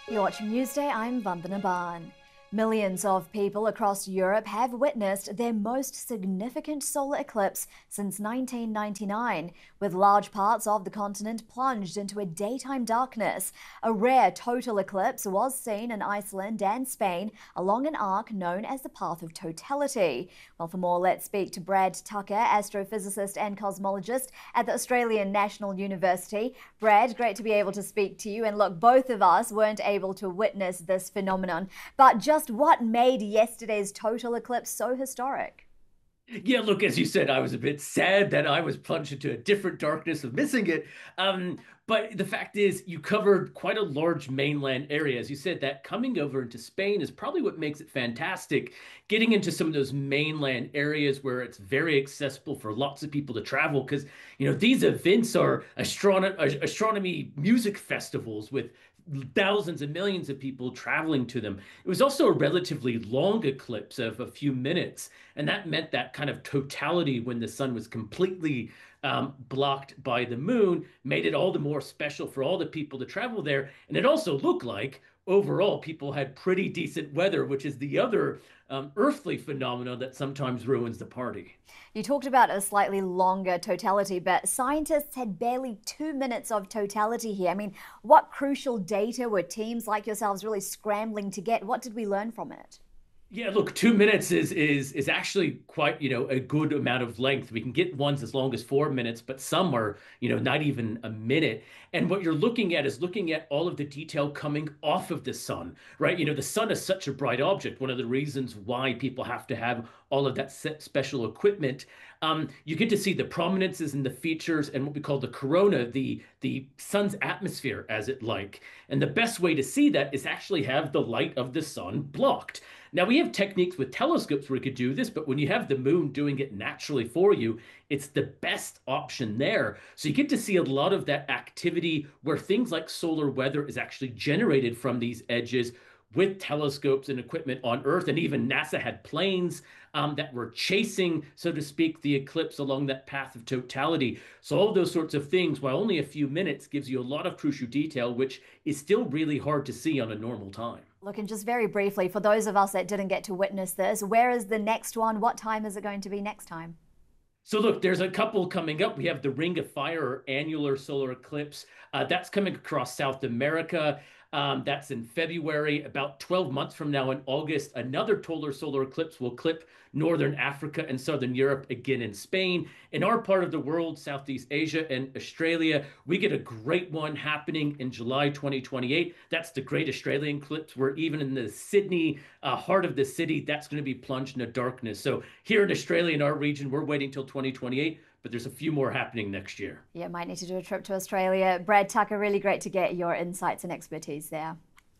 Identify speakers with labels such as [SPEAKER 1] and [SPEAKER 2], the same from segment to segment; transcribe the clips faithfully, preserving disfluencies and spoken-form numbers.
[SPEAKER 1] You're watching Newsday, I'm Vandana Ban. Millions of people across Europe have witnessed their most significant solar eclipse since nineteen ninety-nine, with large parts of the continent plunged into a daytime darkness. A rare total eclipse was seen in Iceland and Spain along an arc known as the Path of Totality. Well, for more, let's speak to Brad Tucker, astrophysicist and cosmologist at the Australian National University. Brad, great to be able to speak to you. And look, both of us weren't able to witness this phenomenon, but just what made yesterday's total eclipse so historic?
[SPEAKER 2] Yeah, look, as you said, I was a bit sad that I was plunged into a different darkness of missing it. Um, but the fact is, you covered quite a large mainland area. As you said, that coming over into Spain is probably what makes it fantastic. Getting into some of those mainland areas where it's very accessible for lots of people to travel, because you know these events are astrono astronomy music festivals with thousands and millions of people traveling to them. It was also a relatively long eclipse of a few minutes, and that meant that kind of totality when the sun was completely um, blocked by the moon made it all the more special for all the people to travel there. And it also looked like overall people had pretty decent weather, which is the other um, earthly phenomenon that sometimes ruins the party.
[SPEAKER 1] You talked about a slightly longer totality, but scientists had barely two minutes of totality here. I mean, what crucial data were teams like yourselves really scrambling to get? What did we learn from it?
[SPEAKER 2] Yeah, look, two minutes is is is actually quite, you know, a good amount of length. We can get ones as long as four minutes, but some are, you know, not even a minute. And what you're looking at is looking at all of the detail coming off of the sun, right? You know, the sun is such a bright object. One of the reasons why people have to have all of that special equipment. Um, you get to see the prominences and the features and what we call the corona, the the sun's atmosphere as it like. And the best way to see that is actually have the light of the sun blocked. Now, we have techniques with telescopes where we could do this, but when you have the moon doing it naturally for you, it's the best option there. So you get to see a lot of that activity where things like solar weather is actually generated from these edges with telescopes and equipment on Earth. And even NASA had planes um, that were chasing, so to speak, the eclipse along that path of totality. So all those sorts of things, while only a few minutes, gives you a lot of crucial detail, which is still really hard to see on a normal time.
[SPEAKER 1] Look, and just very briefly, for those of us that didn't get to witness this, where is the next one? What time is it going to be next time?
[SPEAKER 2] So look, there's a couple coming up. We have the Ring of Fire or annular solar eclipse. Uh, that's coming across South America. Um, that's in February. About twelve months from now in August, another total solar eclipse will clip Northern Africa and Southern Europe, again in Spain. In our part of the world, Southeast Asia and Australia, we get a great one happening in July twenty twenty-eight. That's the Great Australian Eclipse, where even in the Sydney uh, heart of the city, that's going to be plunged into darkness. So here in Australia, in our region, we're waiting till twenty twenty-eight, but there's a few more happening next year.
[SPEAKER 1] Yeah, might need to do a trip to Australia. Brad Tucker, really great to get your insights and expertise there.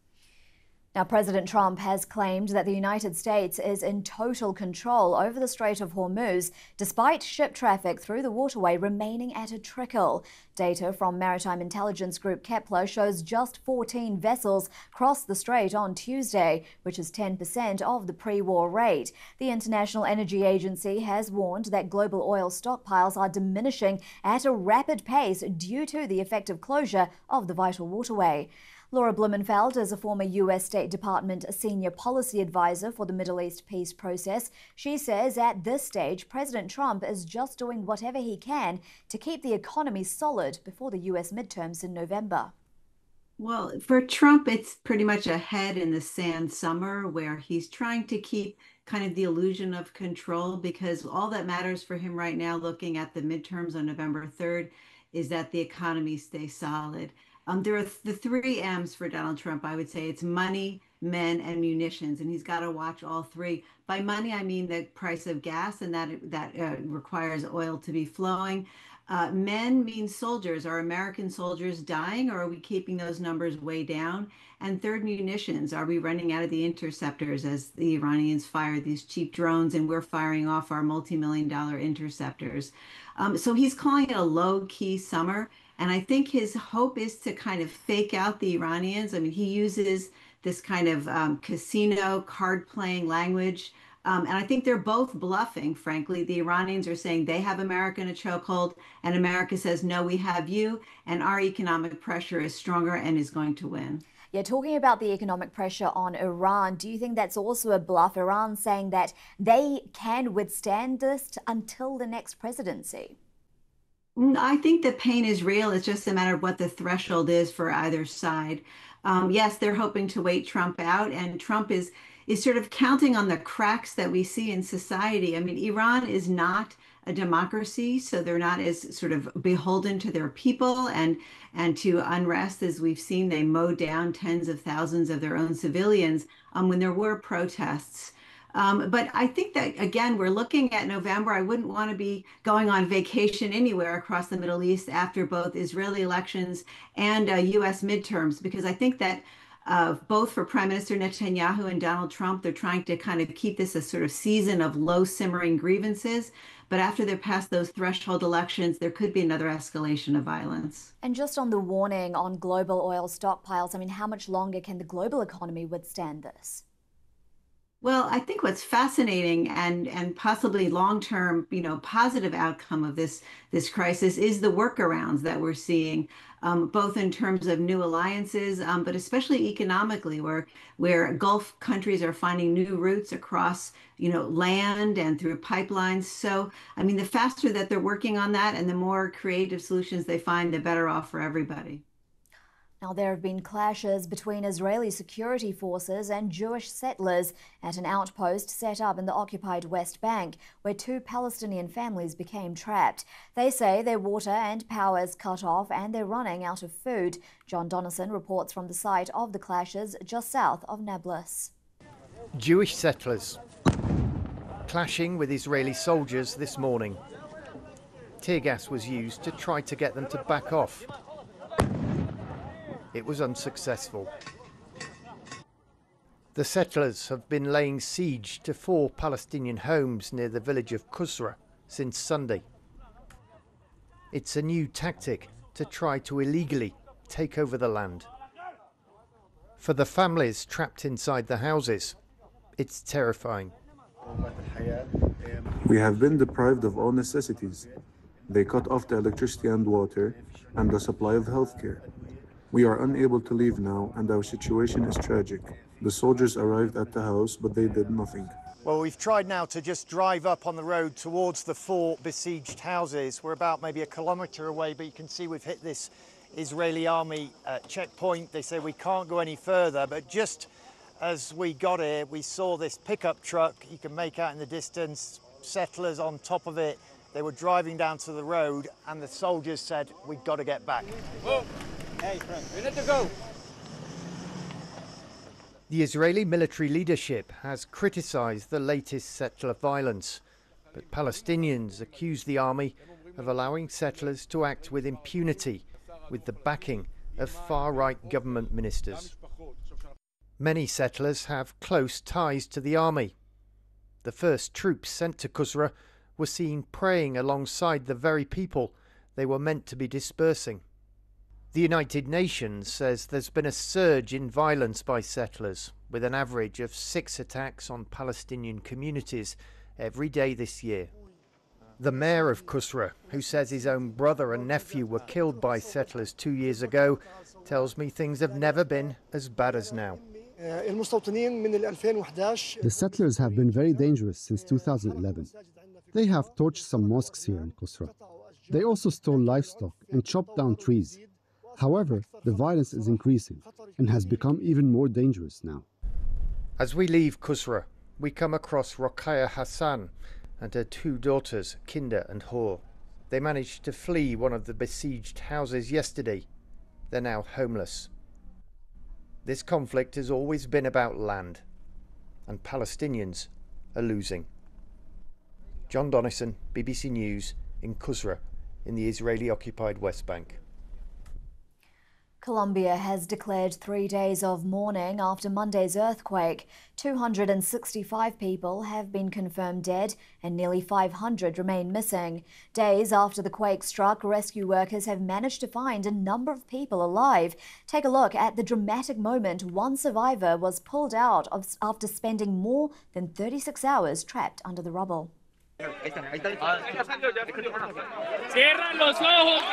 [SPEAKER 1] Now, President Trump has claimed that the United States is in total control over the Strait of Hormuz, despite ship traffic through the waterway remaining at a trickle. Data from maritime intelligence group Kepler shows just fourteen vessels crossed the strait on Tuesday, which is ten percent of the pre-war rate. The International Energy Agency has warned that global oil stockpiles are diminishing at a rapid pace due to the effective closure of the vital waterway. Laura Blumenfeld is a former U S State Department senior policy advisor for the Middle East peace process. She says at this stage, President Trump is just doing whatever he can to keep the economy solid before the U S midterms in November.
[SPEAKER 3] Well, for Trump, it's pretty much a head in the sand summer where he's trying to keep kind of the illusion of control, because all that matters for him right now, looking at the midterms on November third, is that the economy stays solid. Um, there are the three M's for Donald Trump. I would say it's money, men, and munitions, and he's got to watch all three. By money, I mean the price of gas, and that that uh, requires oil to be flowing. Uh, men means soldiers. Are American soldiers dying, or are we keeping those numbers way down? And third, munitions. Are we running out of the interceptors as the Iranians fire these cheap drones and we're firing off our multi-million dollar interceptors? Um, so he's calling it a low-key summer. And I think his hope is to kind of fake out the Iranians. I mean, he uses this kind of um, casino card playing language Um, and I think they're both bluffing, frankly. The Iranians are saying they have America in a chokehold, and America says, no, we have you, and our economic pressure is stronger and is going to win.
[SPEAKER 1] Yeah, talking about the economic pressure on Iran, do you think that's also a bluff? Iran saying that they can withstand this until the next presidency?
[SPEAKER 3] I think the pain is real. It's just a matter of what the threshold is for either side. Um, yes, they're hoping to wait Trump out, and Trump is is sort of counting on the cracks that we see in society. I mean, Iran is not a democracy, so they're not as sort of beholden to their people and and to unrest as we've seen. They mowed down tens of thousands of their own civilians um, when there were protests. Um, but I think that, again, we're looking at November. I wouldn't want to be going on vacation anywhere across the Middle East after both Israeli elections and uh, U S midterms, because I think that uh, both for Prime Minister Netanyahu and Donald Trump, they're trying to kind of keep this a sort of season of low simmering grievances. But after they're past those threshold elections, there could be another escalation of violence.
[SPEAKER 1] And just on the warning on global oil stockpiles, I mean, how much longer can the global economy withstand this?
[SPEAKER 3] Well, I think what's fascinating and and possibly long-term, you know, positive outcome of this this crisis is the workarounds that we're seeing, um, both in terms of new alliances, um, but especially economically, where where Gulf countries are finding new routes across, you know, land and through pipelines. So, I mean, the faster that they're working on that and the more creative solutions they find, the better off for everybody.
[SPEAKER 1] Now, there have been clashes between Israeli security forces and Jewish settlers at an outpost set up in the occupied West Bank, where two Palestinian families became trapped. They say their water and power is cut off and they're running out of food. John Donnison reports from the site of the clashes just south of Nablus.
[SPEAKER 4] Jewish settlers clashing with Israeli soldiers this morning. Tear gas was used to try to get them to back off. It was unsuccessful. The settlers have been laying siege to four Palestinian homes near the village of Qusra since Sunday. It's a new tactic to try to illegally take over the land. For the families trapped inside the houses, it's terrifying.
[SPEAKER 5] We have been deprived of all necessities. They cut off the electricity and water and the supply of healthcare. We are unable to leave now, and our situation is tragic. The soldiers arrived at the house, but they did nothing.
[SPEAKER 6] Well, we've tried now to just drive up on the road towards the four besieged houses. We're about maybe a kilometre away, but you can see we've hit this Israeli army uh, checkpoint. They say we can't go any further, but just as we got here, we saw this pickup truck. You can make out in the distance, settlers on top of it. They were driving down to the road, and the soldiers said, we've got to get back. Whoa. Hey, friend, we need to go.
[SPEAKER 4] The Israeli military leadership has criticised the latest settler violence, but Palestinians accuse the army of allowing settlers to act with impunity, with the backing of far-right government ministers. Many settlers have close ties to the army. The first troops sent to Qusra were seen praying alongside the very people they were meant to be dispersing. The United Nations says there's been a surge in violence by settlers, with an average of six attacks on Palestinian communities every day this year. The mayor of Qusra, who says his own brother and nephew were killed by settlers two years ago, tells me things have never been as bad as now.
[SPEAKER 7] The settlers have been very dangerous since two thousand eleven. They have torched some mosques here in Qusra. They also stole livestock and chopped down trees. However, the violence is increasing and has become even more dangerous now.
[SPEAKER 4] As we leave Qusra, we come across Rokhaya Hassan and her two daughters, Kinder and Hor. They managed to flee one of the besieged houses yesterday. They're now homeless. This conflict has always been about land, and Palestinians are losing. John Donnison, B B C News, in Qusra, in the Israeli-occupied West Bank.
[SPEAKER 1] Colombia has declared three days of mourning after Monday's earthquake. two hundred sixty-five people have been confirmed dead and nearly five hundred remain missing. Days after the quake struck, rescue workers have managed to find a number of people alive. Take a look at the dramatic moment one survivor was pulled out of, after spending more than thirty-six hours trapped under the rubble.
[SPEAKER 8] Cierra los ojos.